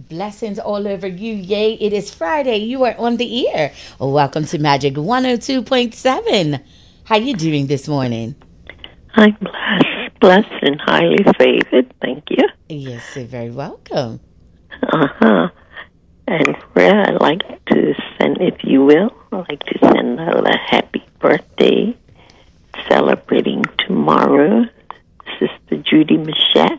Blessings all over you. Yay, it is Friday. You are on the air. Welcome to Magic 102.7. How you doing this morning? I'm blessed and highly favored. Thank you. Yes, you're very welcome. And Fred, I'd like to send, if you will, I'd like to send out a happy birthday celebrating tomorrow, Sister Judy Machette.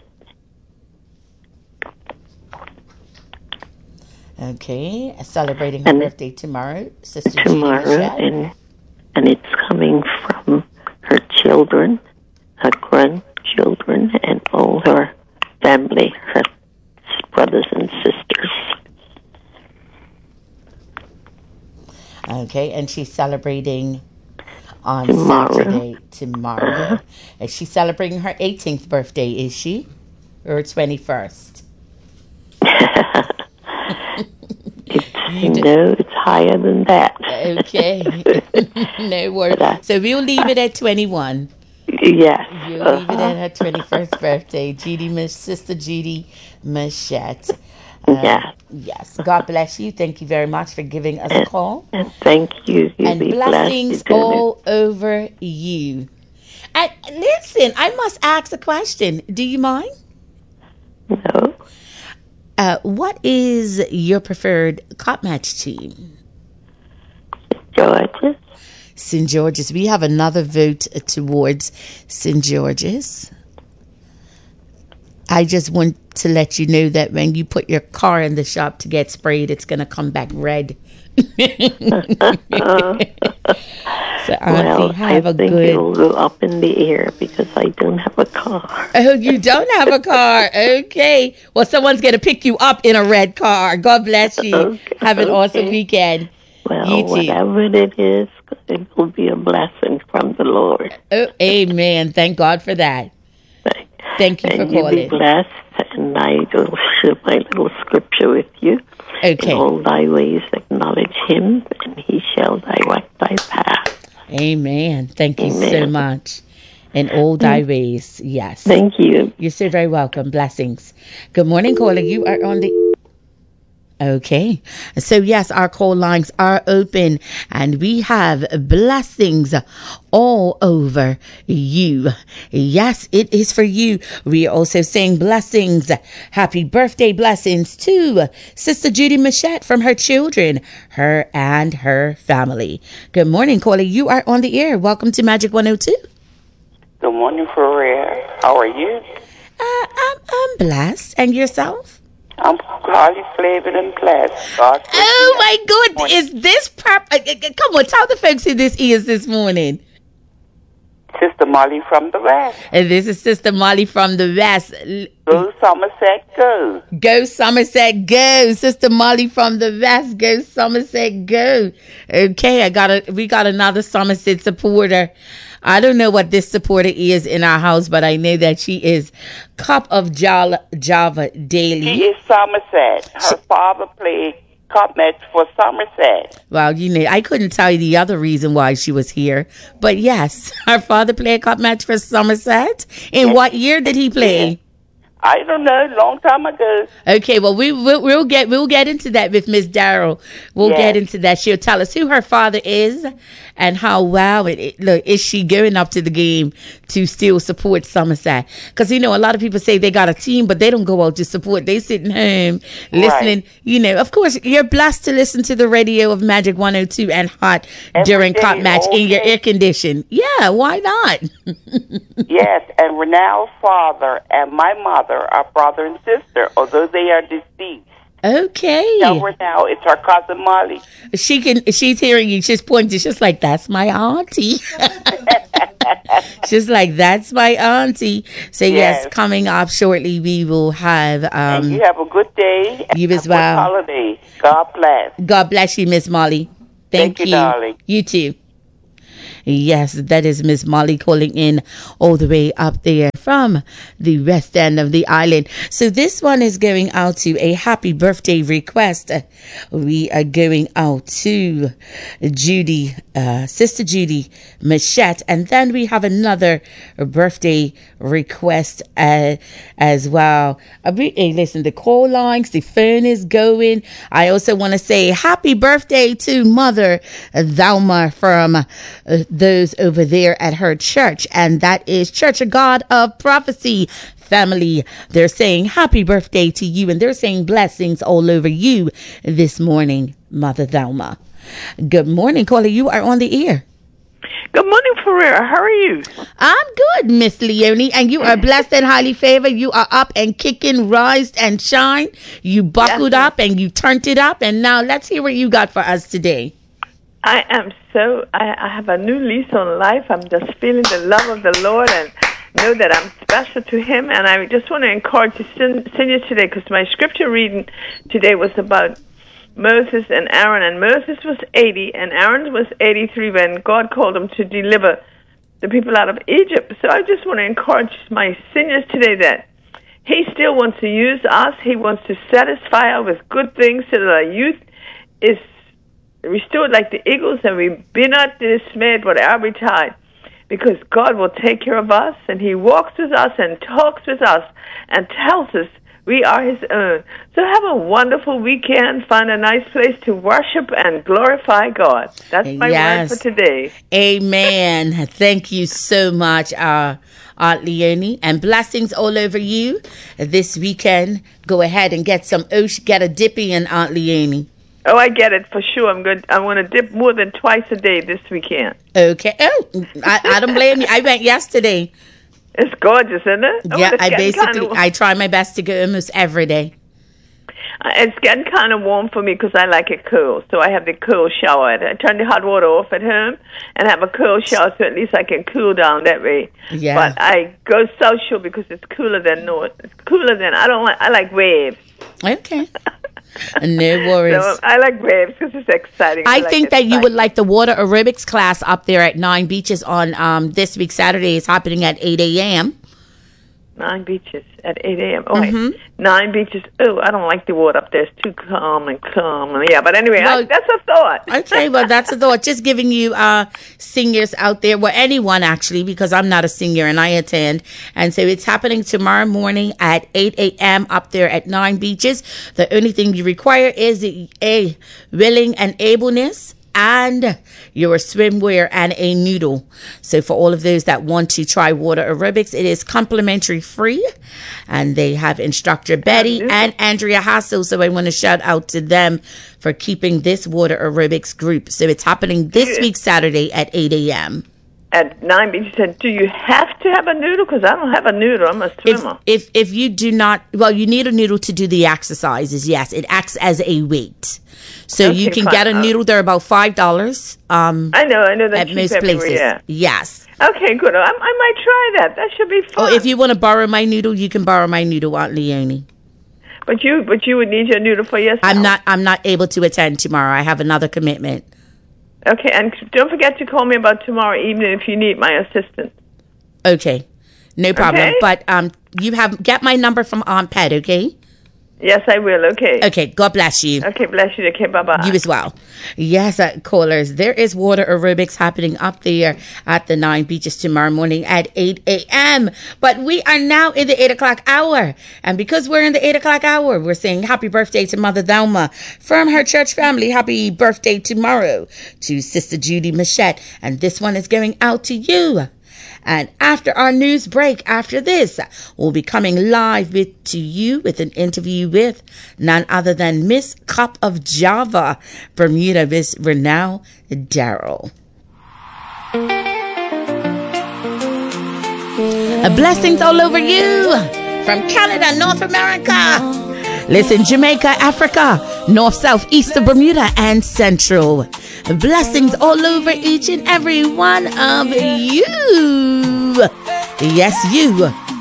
Okay, celebrating her birthday tomorrow, Sister Judy Tomorrow, and it's coming from her children, her grandchildren, and all her family, her brothers and sisters. Okay, and she's celebrating on tomorrow. Tomorrow. Is she celebrating her 18th birthday, is she? Or 21st? No, it's higher than that. Okay. No worries. So we'll leave it at 21. Yes. You'll leave it at her 21st birthday. Sister Judy Machette. Yes. God bless you. Thank you very much for giving us a call. And thank you. And blessings all over you. And listen, I must ask a question. Do you mind? No. What is your preferred cop match team? George's. St. George's. We have another vote towards St. George's. I just want to let you know that when you put your car in the shop to get sprayed, it's going to come back red. So, Auntie, I think it'll go up in the air because I don't have a car. Oh, you don't have a car? Okay. Well, someone's going to pick you up in a red car. God bless you. Okay. Have an awesome weekend. Well, whatever it is, it will be a blessing from the Lord. Oh, amen. Thank God for that. Thank you for calling. You be blessed, and I will share my little scripture with you. Okay. In all thy ways acknowledge him, and he shall direct thy path. Amen. Thank you so much. In all thy ways, yes. Thank you. You're so very welcome. Blessings. Good morning, caller. You are on the... Okay. So, yes, our call lines are open and we have blessings all over you. Yes, it is for you. We are also saying blessings. Happy birthday blessings to Sister Judy Machette from her children, her and her family. Good morning, caller. You are on the air. Welcome to Magic 102. Good morning, Ferrer. How are you? I'm blessed. And yourself? I'm highly flavored and blessed. Oh my God! Is this come on, tell the folks who this is this morning. Sister Molly from the West. And this is Sister Molly from the West. Go Somerset, go. Go Somerset, go. Sister Molly from the West. Go Somerset, go. Okay, we got another Somerset supporter. I don't know what this supporter is in our house, but I know that she is Cup of Java Daily. She is Somerset. Her father played cup match for Somerset. Well, I couldn't tell you the other reason why she was here, but yes, her father played cup match for Somerset. In what year did he play? I don't know, long time ago. Okay, well we'll get into that with Miss Darrell. We'll get into that. She'll tell us who her father is and how is she going up to the game to still support Somerset? Because a lot of people say they got a team, but they don't go out to support. They sitting home listening. Right. Of course, you're blessed to listen to the radio of Magic 102 and hot during cup match in your air condition. Yeah, why not? Yes, and Renal's father and my mother are brother and sister, although they are deceased. Okay. Tell her now, it's our cousin Molly. She's hearing you. She's pointing. She's like, that's my auntie. She's like, that's my auntie. So yes, coming up shortly, we will have. And you have a good day. You as well. Good holiday. God bless. God bless you, Miss Molly. Thank you, darling. You too. Yes, that is Miss Molly calling in all the way up there from the west end of the island. So this one is going out to a happy birthday request. We are going out to Judy, Sister Judy Machette, and then we have another birthday request as well. Hey, listen, the call lines, the phone is going. I also want to say happy birthday to Mother Thelma from those over there at her church, and that is Church of God of Prophecy family. They're saying happy birthday to you, and they're saying blessings all over you this morning, Mother Thelma. Good morning, caller. You are on the air. Good morning, Ferreira. How are you? I'm good, Miss Leonie, and you are blessed and highly favored. You are up and kicking, rised and shine. You buckled up and you turned it up, and now let's hear what you got for us today. I am I have a new lease on life. I'm just feeling the love of the Lord and know that I'm special to Him. And I just want to encourage you, seniors today, because my scripture reading today was about Moses and Aaron. And Moses was 80 and Aaron was 83 when God called him to deliver the people out of Egypt. So I just want to encourage my seniors today that He still wants to use us. He wants to satisfy us with good things so that our youth is restored like the eagles, and we be not dismayed but are retired, because God will take care of us, and He walks with us and talks with us and tells us we are His own. So have a wonderful weekend. Find a nice place to worship and glorify God. That's my word for today. Amen. Thank you so much, Aunt Leonie, and blessings all over you this weekend. Go ahead and get a dippy in, Aunt Leonie. Oh, I get it for sure. I'm good. I want to dip more than twice a day this weekend. Okay. Oh, I don't blame you. I went yesterday. It's gorgeous, isn't it? Yeah, I try my best to go almost every day. It's getting kind of warm for me because I like it cool. So I have the cool shower. I turn the hot water off at home and have a cool shower so at least I can cool down that way. Yeah. But I go social because it's cooler than north. It's cooler than I like waves. Okay. No worries. So I like waves because it's exciting. I think that you would like the water aerobics class up there at 9 Beaches on this week. Saturday is happening at 8 a.m. 9 Beaches at 8 a.m. Oh, wait. 9 Beaches. Oh, I don't like the water up there. It's too calm. Yeah, but anyway, that's a thought. Okay, well, that's a thought. Just giving you seniors out there, well, anyone actually, because I'm not a senior and I attend. And so it's happening tomorrow morning at 8 a.m. up there at 9 Beaches. The only thing you require is a willing and ableness, and your swimwear and a noodle. So for all of those that want to try water aerobics, it is complimentary free. And they have instructor Betty and Andrea Hassel. So I want to shout out to them for keeping this water aerobics group. So it's happening this week, Saturday at 8 a.m. At 9 Beaches. And do you have to have a noodle? Because I don't have a noodle. I'm a swimmer. If you do not, well, you need a noodle to do the exercises. Yes, it acts as a weight. So you can get a noodle. They're about $5. I know that at most places. Yeah. Yes. Okay, good. I might try that. That should be fun. Or if you want to borrow my noodle, you can borrow my noodle, Aunt Leonie. But you would need your noodle for yourself. I'm not able to attend tomorrow. I have another commitment. Okay, and don't forget to call me about tomorrow evening if you need my assistance. Okay, no problem. Okay? But get my number from Aunt Pat, okay? Yes, I will. Okay. Okay, God bless you. Okay, bless you. Okay, bye-bye. You as well. Yes, callers, there is water aerobics happening up there at the 9 Beaches tomorrow morning at 8 a.m. But we are now in the 8 o'clock hour. And because we're in the 8 o'clock hour, we're saying happy birthday to Mother Thelma from her church family. Happy birthday tomorrow to Sister Judy Machette. And this one is going out to you. And after our news break, after this, we'll be coming live to you with an interview with none other than Miss Cup of Java, Bermuda, Miss Renal Darrell. Blessings all over you from Canada, North America. Listen, Jamaica, Africa, North, South, East of Bermuda, and Central. Blessings all over each and every one of you. Yes, you.